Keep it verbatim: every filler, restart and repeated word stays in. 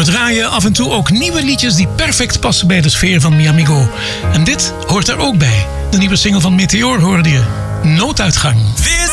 draaien af en toe ook nieuwe liedjes die perfect passen bij de sfeer van Mi Amigo. En dit hoort er ook bij. De nieuwe single van Meteor hoorde je. Nooduitgang. This